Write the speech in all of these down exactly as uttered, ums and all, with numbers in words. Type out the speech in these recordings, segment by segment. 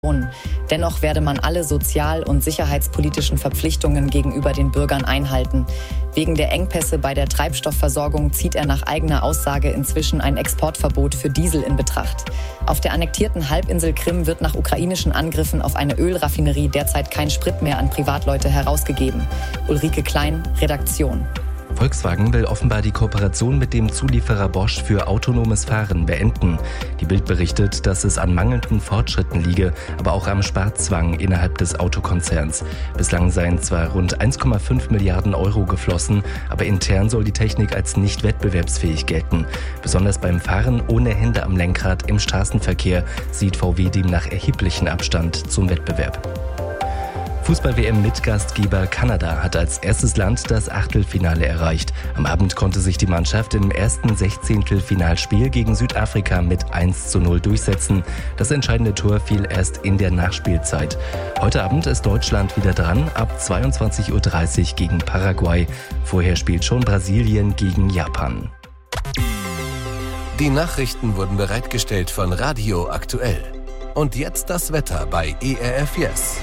Dennoch werde man alle sozial- und sicherheitspolitischen Verpflichtungen gegenüber den Bürgern einhalten. Wegen der Engpässe bei der Treibstoffversorgung zieht er nach eigener Aussage inzwischen ein Exportverbot für Diesel in Betracht. Auf der annektierten Halbinsel Krim wird nach ukrainischen Angriffen auf eine Ölraffinerie derzeit kein Sprit mehr an Privatleute herausgegeben. Ulrike Klein, Redaktion. Volkswagen will offenbar die Kooperation mit dem Zulieferer Bosch für autonomes Fahren beenden. Die Bild berichtet, dass es an mangelnden Fortschritten liege, aber auch am Sparzwang innerhalb des Autokonzerns. Bislang seien zwar rund eins Komma fünf Milliarden Euro geflossen, aber intern soll die Technik als nicht wettbewerbsfähig gelten. Besonders beim Fahren ohne Hände am Lenkrad im Straßenverkehr sieht V W demnach erheblichen Abstand zum Wettbewerb. Fußball-W M-Mitgastgeber Kanada hat als erstes Land das Achtelfinale erreicht. Am Abend konnte sich die Mannschaft im ersten Sechzehntelfinalspiel gegen Südafrika mit eins zu null durchsetzen. Das entscheidende Tor fiel erst in der Nachspielzeit. Heute Abend ist Deutschland wieder dran, ab zweiundzwanzig Uhr dreißig gegen Paraguay. Vorher spielt schon Brasilien gegen Japan. Die Nachrichten wurden bereitgestellt von Radio Aktuell. Und jetzt das Wetter bei E R F Yes.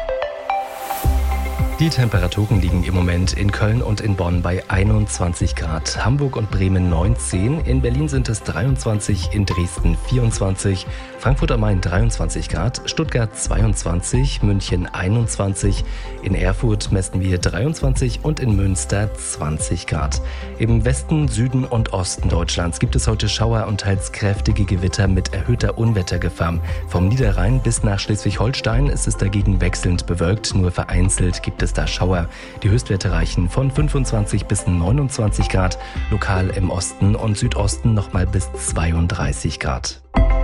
Die Temperaturen liegen im Moment in Köln und in Bonn bei einundzwanzig Grad, Hamburg und Bremen neunzehn, in Berlin sind es dreiundzwanzig, in Dresden vierundzwanzig, Frankfurt am Main dreiundzwanzig Grad, Stuttgart zweiundzwanzig, München einundzwanzig, in Erfurt messen wir dreiundzwanzig und in Münster zwanzig Grad. Im Westen, Süden und Osten Deutschlands gibt es heute Schauer und teils kräftige Gewitter mit erhöhter Unwettergefahr. Vom Niederrhein bis nach Schleswig-Holstein ist es dagegen wechselnd bewölkt, nur vereinzelt gibt es da Schauer. Die Höchstwerte reichen von fünfundzwanzig bis neunundzwanzig Grad, lokal im Osten und Südosten nochmal bis zweiunddreißig Grad.